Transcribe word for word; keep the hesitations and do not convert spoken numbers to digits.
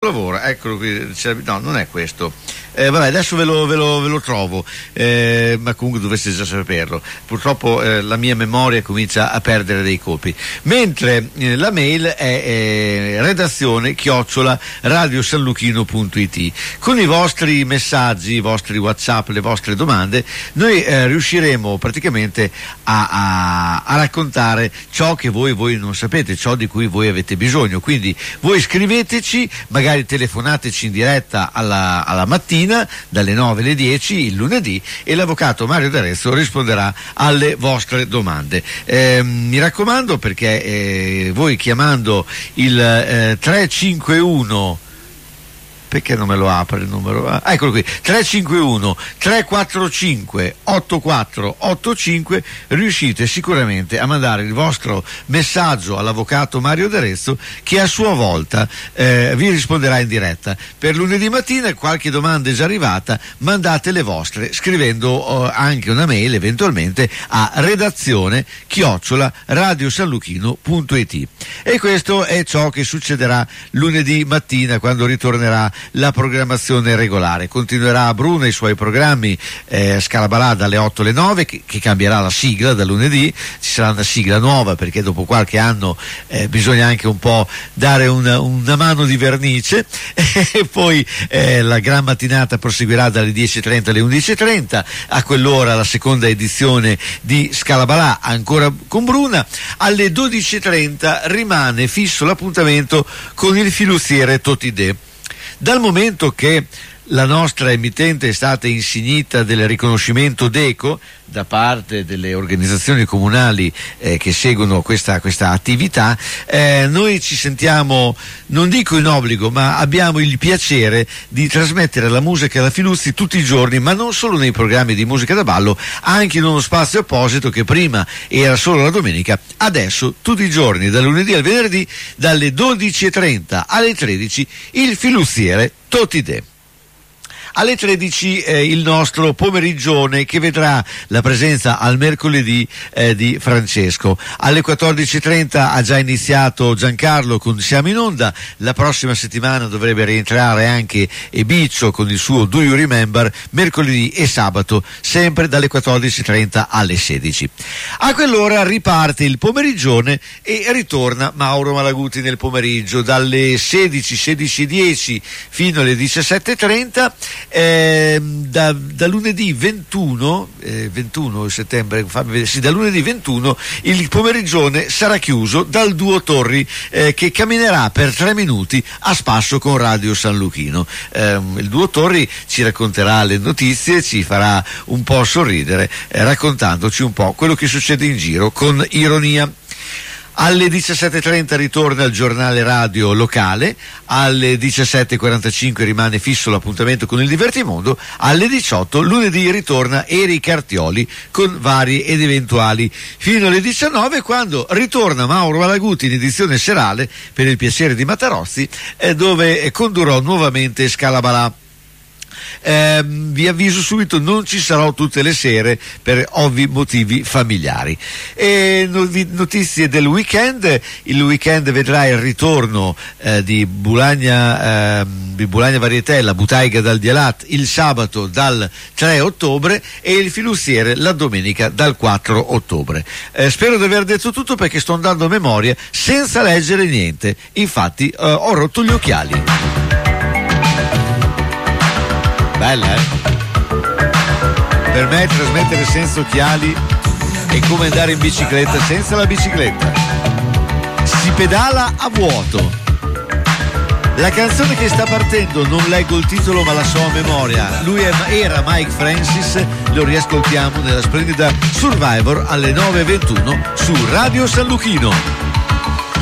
capolavoro, eccolo qui, no, non è questo. Eh, vabbè, adesso ve lo, ve lo, ve lo trovo, eh, ma comunque dovreste già saperlo. Purtroppo eh, la mia memoria comincia a perdere dei colpi. Mentre eh, la mail è eh, redazione chiocciola radiosanluchino punto it. Con i vostri messaggi, i vostri WhatsApp, le vostre domande, noi eh, riusciremo praticamente a, a, a raccontare ciò che voi, voi non sapete, ciò di cui voi avete bisogno. Quindi voi scriveteci, magari telefonateci in diretta alla, alla mattina dalle nove alle dieci il lunedì, e l'avvocato Mario D'Arezzo risponderà alle vostre domande. Eh, mi raccomando, perché eh, voi chiamando il eh, tre cinque uno, perché non me lo apre il numero? Ah, eccolo qui, tre cinque uno tre quattro cinque otto quattro otto cinque, riuscite sicuramente a mandare il vostro messaggio all'avvocato Mario D'Arezzo, che a sua volta eh, vi risponderà in diretta. Per lunedì mattina qualche domanda è già arrivata, mandate le vostre scrivendo eh, anche una mail eventualmente a redazione chiocciola radiosanluchino punto it. E questo è ciò che succederà lunedì mattina, quando ritornerà la programmazione regolare. Continuerà Bruno i suoi programmi eh, Scalabalà dalle otto alle nove, che, che cambierà la sigla da lunedì. Ci sarà una sigla nuova, perché dopo qualche anno eh, bisogna anche un po' dare una, una mano di vernice. E poi eh, la gran mattinata proseguirà dalle dieci e trenta alle undici e trenta. A quell'ora la seconda edizione di Scalabalà, ancora con Bruna. Alle dodici e trenta rimane fisso l'appuntamento con il filuziere Totidè. Dal momento che la nostra emittente è stata insignita del riconoscimento DECO da parte delle organizzazioni comunali eh, che seguono questa, questa attività, eh, noi ci sentiamo, non dico in obbligo, ma abbiamo il piacere di trasmettere la musica da Filuzzi tutti i giorni, ma non solo nei programmi di musica da ballo, anche in uno spazio apposito che prima era solo la domenica, adesso tutti i giorni, dal lunedì al venerdì, dalle dodici e trenta alle tredici, il filuzziere Totidè. Alle tredici eh, il nostro pomeriggione, che vedrà la presenza al mercoledì eh, di Francesco. Alle quattordici e trenta ha già iniziato Giancarlo con Siamo in Onda. La prossima settimana dovrebbe rientrare anche Ebiccio con il suo Do You Remember, mercoledì e sabato, sempre dalle quattordici e trenta alle sedici. A quell'ora riparte il pomeriggione e ritorna Mauro Malaguti nel pomeriggio dalle sedici, sedici e dieci fino alle diciassette e trenta. Eh, da, da lunedì ventuno, eh, ventuno settembre, fammi vedere, sì, da lunedì ventuno il pomeriggione sarà chiuso dal duo Torri, eh, che camminerà per tre minuti a spasso con Radio Sanluchino. Eh, il duo Torri ci racconterà le notizie, ci farà un po' sorridere, eh, raccontandoci un po' quello che succede in giro con ironia. Alle diciassette e trenta ritorna il giornale radio locale, alle diciassette e quarantacinque rimane fisso l'appuntamento con il Divertimondo, alle diciotto lunedì ritorna Eri Cartioli con vari ed eventuali, fino alle diciannove, quando ritorna Mauro Malaguti in edizione serale per il piacere di Matarozzi, eh, dove condurrò nuovamente Scalabalà. Eh, vi avviso subito, non ci sarò tutte le sere per ovvi motivi familiari. E notizie del weekend: il weekend vedrà il ritorno eh, di Bulagna, eh, di Bulagna Varietella, Butaiga dal Dialat il sabato dal tre ottobre e il filuzziere la domenica dal quattro ottobre. Eh, spero di aver detto tutto, perché sto andando a memoria senza leggere niente, infatti eh, ho rotto gli occhiali. Bella, eh? Per me trasmettere senza occhiali è come andare in bicicletta senza la bicicletta. Si pedala a vuoto. La canzone che sta partendo, non leggo il titolo ma la so a memoria. Lui era Mike Francis, lo riascoltiamo nella splendida Survivor alle nove e ventuno su Radio Sanluchino.